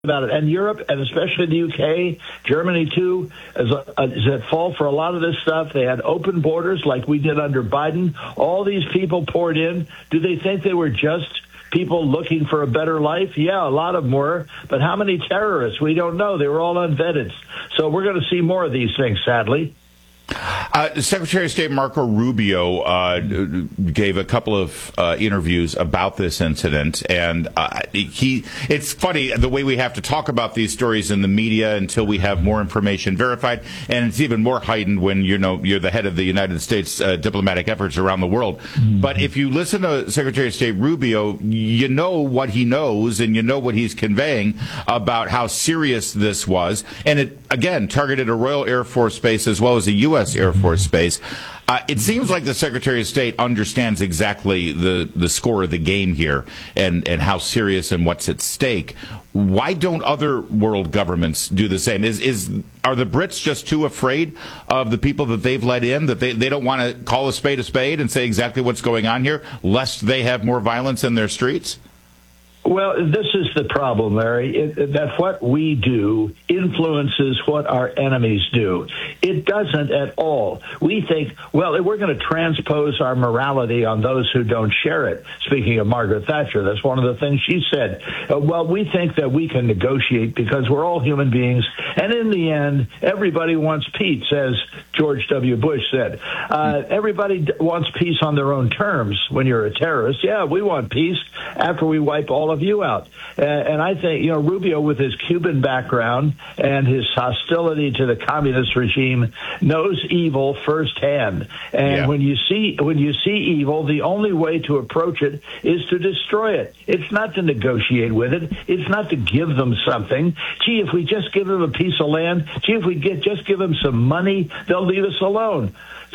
about it. And Europe, and especially the UK, Germany too, is at fault for a lot of this stuff. They had open borders like we did under Biden. All these people poured in. Do they think they were just people looking for a better life? Yeah, a lot of them were. But how many terrorists? We don't know. They were all unvetted. So we're going to see more of these things, sadly. Secretary of State Marco Rubio gave a couple of interviews about this incident, and it's funny the way we have to talk about these stories in the media until we have more information verified, and it's even more heightened when you're the head of the United States diplomatic efforts around the world. Mm-hmm. But if you listen to Secretary of State Rubio, you know what he knows and you know what he's conveying about how serious this was, and it again targeted a Royal Air Force base as well as a U.S. Air Force Base. It seems like the Secretary of State understands exactly the score of the game here and how serious and what's at stake. Why don't other world governments do the same? Are the Brits just too afraid of the people that they've let in, that they don't want to call a spade and say exactly what's going on here, lest they have more violence in their streets? Well, this is the problem, Larry, that what we do influences what our enemies do. It doesn't at all. We think, well, we're going to transpose our morality on those who don't share it. Speaking of Margaret Thatcher, that's one of the things she said. Well, we think that we can negotiate because we're all human beings, and in the end, everybody wants peace, as George W. Bush said. Everybody wants peace on their own terms when you're a terrorist. Yeah, we want peace after we wipe all of you out. And I think, Rubio, with his Cuban background and his hostility to the communist regime, knows evil firsthand. And when you see evil, the only way to approach it is to destroy it. It's not to negotiate with it. It's not to give them something. Gee, if we just give them a piece of land, if we just give them some money, they'll leave us alone.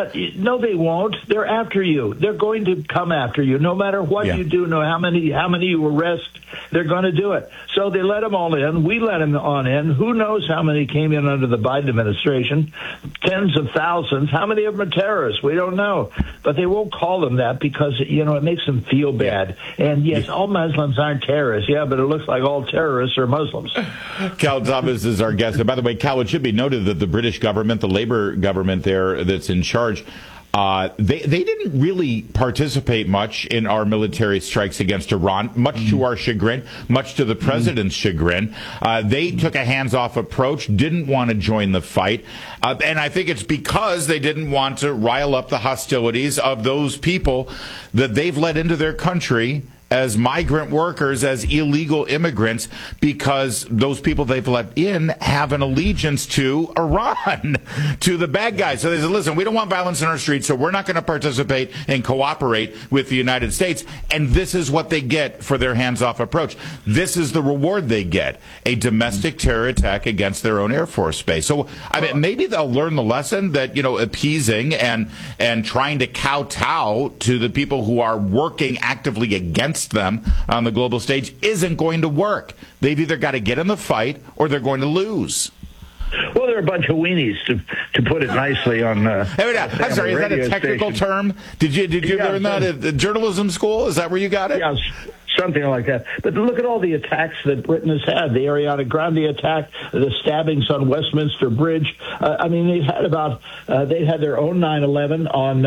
No, they won't. They're after you. They're going to come after you, no matter what you do, no how many you arrest. They're going to do it. So they let them all in. We let them on in. Who knows how many came in under the Biden administration? Tens of thousands. How many of them are terrorists? We don't know. But they won't call them that because, it makes them feel bad. And yes, all Muslims aren't terrorists. Yeah, but it looks like all terrorists are Muslims. Cal Thomas is our guest. And by the way, Cal, it should be noted that the British government, the Labour government there that's in charge, they didn't really participate much in our military strikes against Iran, much to our chagrin, much to the president's chagrin. They took a hands-off approach, didn't want to join the fight. And I think it's because they didn't want to rile up the hostilities of those people that they've let into their country as migrant workers, as illegal immigrants, because those people they've let in have an allegiance to Iran, to the bad guys. So they said, listen, we don't want violence in our streets, so we're not going to participate and cooperate with the United States. And this is what they get for their hands-off approach. This is the reward they get, a domestic terror attack against their own Air Force base. So, I mean, maybe they'll learn the lesson that, appeasing and trying to kowtow to the people who are working actively against them on the global stage isn't going to work. They've either got to get in the fight or they're going to lose. Well, they're a bunch of weenies, to put it nicely. I'm sorry, is that a technical term? Did you learn that at journalism school? Is that where you got it? Yeah, something like that. But look at all the attacks that Britain has had. The Ariana Grande attack, the stabbings on Westminster Bridge. They've had their own 9/11 on,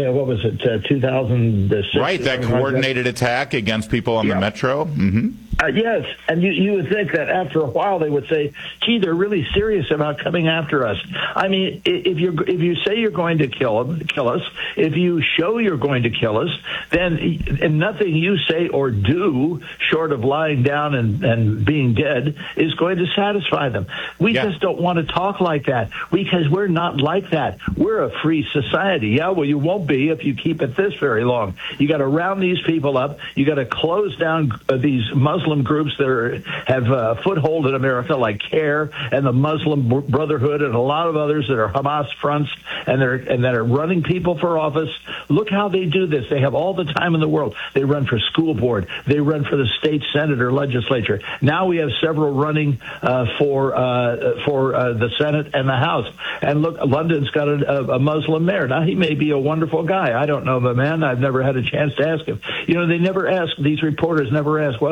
2006? Right, that coordinated attack against people on the metro. Mm-hmm. Yes, and you would think that after a while they would say, gee, they're really serious about coming after us. I mean, if you say you're going to kill us, if you show you're going to kill us, then and nothing you say or do, short of lying down and being dead, is going to satisfy them. We just don't want to talk like that because we're not like that. We're a free society. Yeah, well, you won't be if you keep it this very long. You got to round these people up. You got to close down these Muslim groups that have a foothold in America, like CARE and the Muslim Brotherhood and a lot of others that are Hamas fronts and that are running people for office. Look how they do this. They have all the time in the world. They run for school board. They run for the state senate or legislature. Now we have several running for the Senate and the House. And look, London's got a Muslim mayor. Now, he may be a wonderful guy. I don't know the man. I've never had a chance to ask him. They never ask, these reporters never ask, well, this corrupt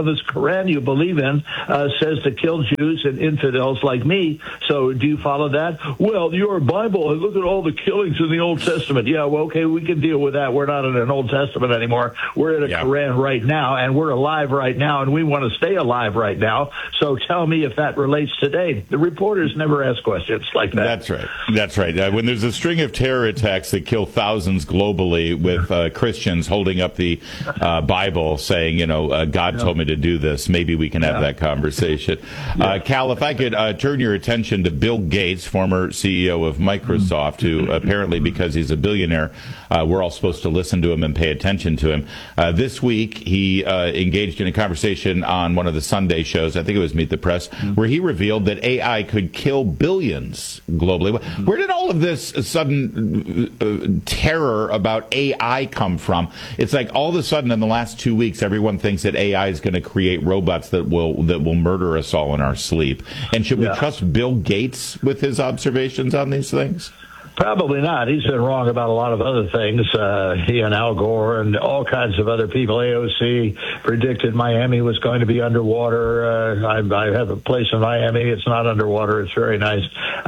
Quran you believe in says to kill Jews and infidels like me. So do you follow that? Well, your Bible, look at all the killings in the Old Testament. Yeah, well, okay, we can deal with that. We're not in an Old Testament anymore. We're in a Quran right now, and we're alive right now, and we want to stay alive right now. So tell me if that relates today. The reporters never ask questions like that. That's right. That's right. When there's a string of terror attacks that kill thousands globally with Christians holding up the Bible saying, God told me to do this, maybe we can have that conversation. Cal, if I could turn your attention to Bill Gates, former CEO of Microsoft, who apparently, because he's a billionaire, we're all supposed to listen to him and pay attention to him. This week, he engaged in a conversation on one of the Sunday shows, I think it was Meet the Press, where he revealed that AI could kill billions globally. Where did all of this sudden terror about AI come from? It's like all of a sudden in the last 2 weeks, everyone thinks that AI is going to create robots that will murder us all in our sleep. And should we trust Bill Gates with his observations on these things? Probably not. He's been wrong about a lot of other things. He and Al Gore and all kinds of other people. AOC predicted Miami was going to be underwater. I have a place in Miami. It's not underwater. It's very nice.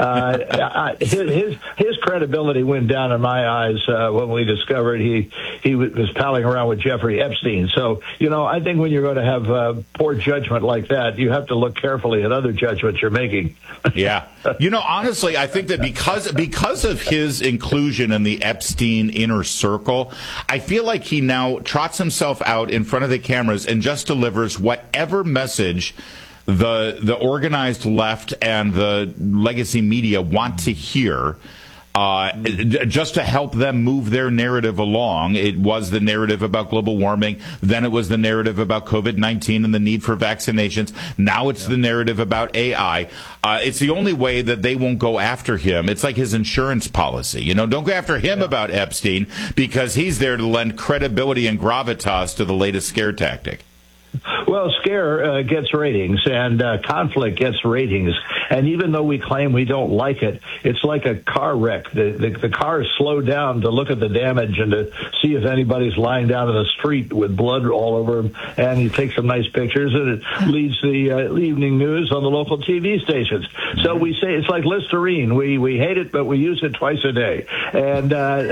His credibility went down in my eyes when we discovered he was palling around with Jeffrey Epstein. So, I think when you're going to have poor judgment like that, you have to look carefully at other judgments you're making. Yeah. Honestly, I think that because of his inclusion in the Epstein inner circle, I feel like he now trots himself out in front of the cameras and just delivers whatever message the organized left and the legacy media want to hear. Just to help them move their narrative along. It was the narrative about global warming. Then it was the narrative about COVID-19 and the need for vaccinations. Now it's the narrative about AI. It's the only way that they won't go after him. It's like his insurance policy. Don't go after him about Epstein because he's there to lend credibility and gravitas to the latest scare tactic. Well, scare gets ratings, and conflict gets ratings. And even though we claim we don't like it, it's like a car wreck. The car is slowed down to look at the damage and to see if anybody's lying down in the street with blood all over him. And he takes some nice pictures, and it leads the evening news on the local TV stations. So we say it's like Listerine. We hate it, but we use it twice a day. And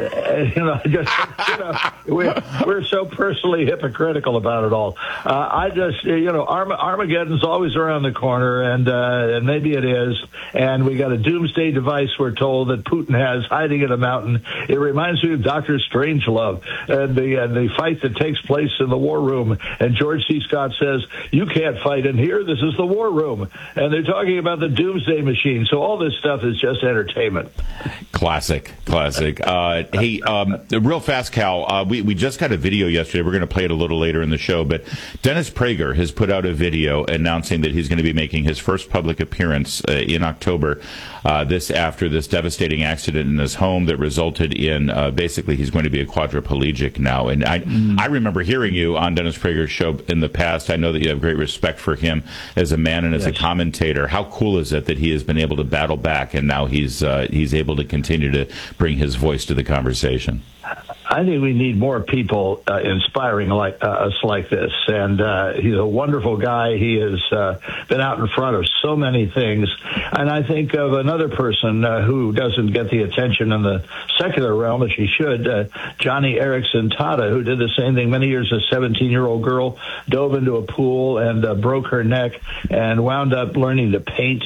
we're so personally hypocritical about it all. Armageddon's always around the corner, and maybe it is. And we got a doomsday device, we're told, that Putin has hiding in a mountain. It reminds me of Dr. Strangelove and the fight that takes place in the war room. And George C. Scott says, "You can't fight in here. This is the war room." And they're talking about the doomsday machine. So all this stuff is just entertainment. Classic. Hey, real fast, Cal. We just got a video yesterday. We're going to play it a little later in the show, but Dennis Prager has put out a video announcing that he's going to be making his first public appearance in October, this after this devastating accident in his home that resulted in basically he's going to be a quadriplegic now. And I remember hearing you on Dennis Prager's show in the past. I know that you have great respect for him as a man and as a commentator. How cool is it that he has been able to battle back and now he's able to continue to bring his voice to the conversation? I think we need more people inspiring like us like this. And he's a wonderful guy. He has been out in front of so many things. And I think of another person who doesn't get the attention in the secular realm as he should, Johnny Erickson Tata, who did the same thing many years. A 17-year-old girl dove into a pool and broke her neck and wound up learning to paint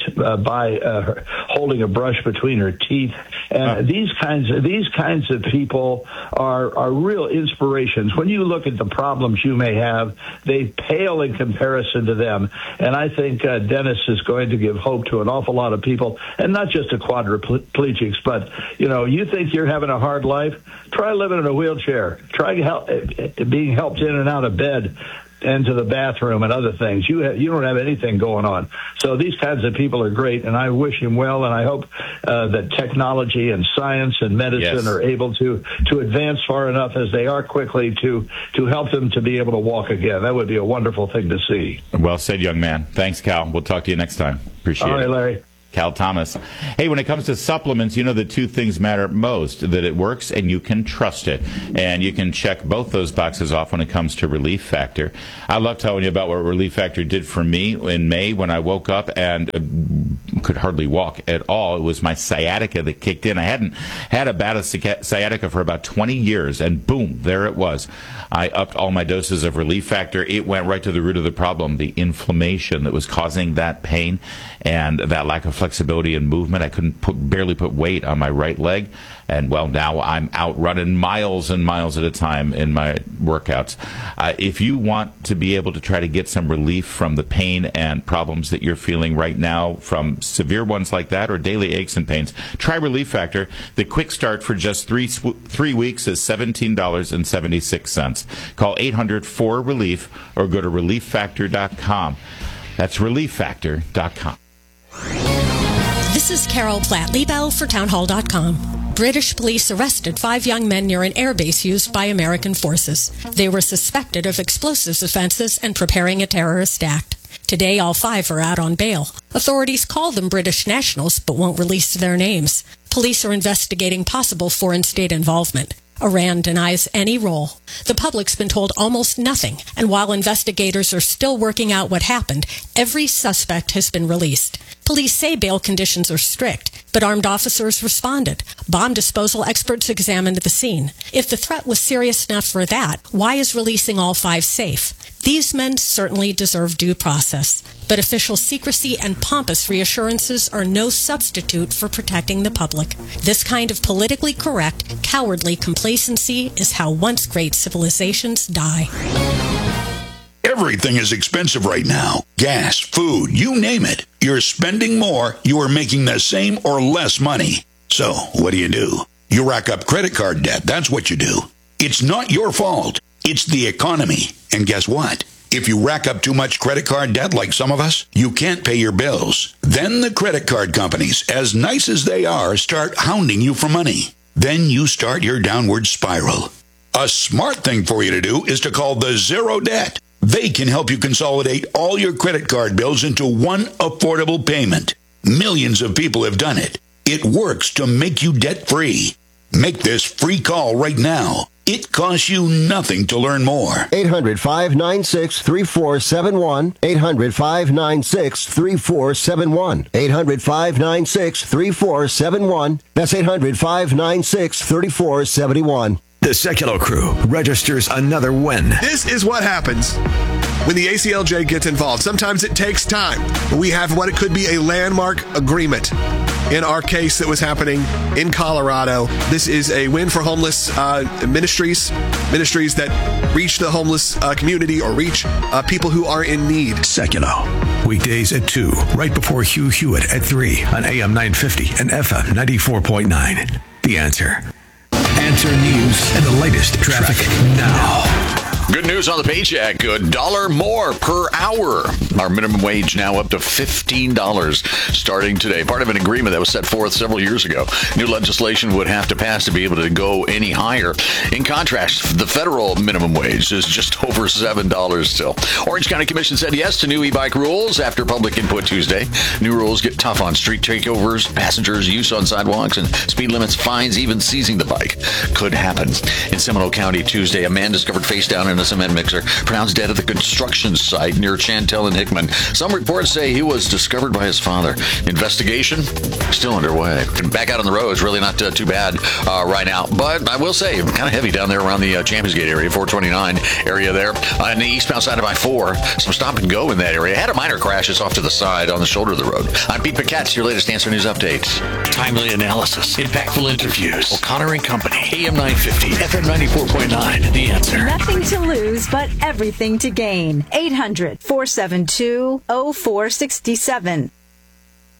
by holding a brush between her teeth. And these kinds of people are real inspirations. When you look at the problems you may have, they pale in comparison to them. And I think Dennis is going to give hope to an awful lot of people, and not just to quadriplegics, but, you think you're having a hard life? Try living in a wheelchair. Try being helped in and out of bed and to the bathroom and other things. You don't have anything going on. So these kinds of people are great, and I wish him well, and I hope that technology and science and medicine are able to advance far enough as they are quickly to help them to be able to walk again. That would be a wonderful thing to see. Well said, young man. Thanks, Cal. We'll talk to you next time. Appreciate it. All right, Larry. Cal Thomas. Hey, when it comes to supplements, you know the two things matter most, that it works and you can trust it. And you can check both those boxes off when it comes to Relief Factor. I love telling you about what Relief Factor did for me in May when I woke up and could hardly walk at all. It was my sciatica that kicked in. I hadn't had a bad sciatica for about 20 years, and boom, there it was. I upped all my doses of Relief Factor. It went right to the root of the problem, the inflammation that was causing that pain and that lack of flexibility and movement. I couldn't barely put weight on my right leg. And, well, now I'm out running miles and miles at a time in my workouts. If you want to be able to try to get some relief from the pain and problems that you're feeling right now, from severe ones like that or daily aches and pains, try Relief Factor. The quick start for just 3 weeks is $17.76. Call 800-4RELIEF or go to ReliefFactor.com. That's ReliefFactor.com. This is Carol Platt-Liebel for Townhall.com. British police arrested 5 young men near an airbase used by American forces. They were suspected of explosives offenses and preparing a terrorist act. Today, all 5 are out on bail. Authorities call them British nationals, but won't release their names. Police are investigating possible foreign state involvement. Iran denies any role. The public's been told almost nothing, and while investigators are still working out what happened, every suspect has been released. Police say bail conditions are strict, but armed officers responded. Bomb disposal experts examined the scene. If the threat was serious enough for that, why is releasing all 5 safe? These men certainly deserve due process, but official secrecy and pompous reassurances are no substitute for protecting the public. This kind of politically correct, cowardly complacency is how once great civilizations die. Everything is expensive right now. Gas, food, you name it. You're spending more, you are making the same or less money. So, what do? You rack up credit card debt, that's what you do. It's not your fault. It's the economy. And guess what? If you rack up too much credit card debt like some of us, you can't pay your bills. Then the credit card companies, as nice as they are, start hounding you for money. Then you start your downward spiral. A smart thing for you to do is to call the Zero Debt. They can help you consolidate all your credit card bills into one affordable payment. Millions of people have done it. It works to make you debt-free. Make this free call right now. It costs you nothing to learn more. 800-596-3471. 800-596-3471. 800-596-3471. That's 800-596-3471. The Secular Crew registers another win. This is what happens when the ACLJ gets involved. Sometimes it takes time. We have what it could be a landmark agreement. In our case that was happening in Colorado, this is a win for homeless ministries that reach the homeless community or reach people who are in need. Secular. Weekdays at 2, right before Hugh Hewitt at 3 on AM 950 and FM 94.9. The Answer. Answer News and the latest traffic now. Good news on the paycheck. $1 more per hour. Our minimum wage now up to $15 starting today. Part of an agreement that was set forth several years ago. New legislation would have to pass to be able to go any higher. In contrast, the federal minimum wage is just over $7 still. Orange County Commission said yes to new e-bike rules after public input Tuesday. New rules get tough on street takeovers, passengers, use on sidewalks, and speed limits, fines, even seizing the bike could happen. In Seminole County Tuesday, a man discovered face down in a cement mixer, pronounced dead at the construction site near Chantel and Hickman. Some reports say he was discovered by his father. Investigation still underway. Back out on the road is really not too bad right now, but I will say kind of heavy down there around the Champions Gate area, 429 area there. On the eastbound side of I-4, some stop and go in that area. Had a minor crash just off to the side on the shoulder of the road. I'm Pete Paquette, your latest Answer News updates. Timely analysis, impactful interviews. O'Connor and Company, AM 950, FM 94.9, The Answer. Nothing to lose, but everything to gain. 800-472-0467.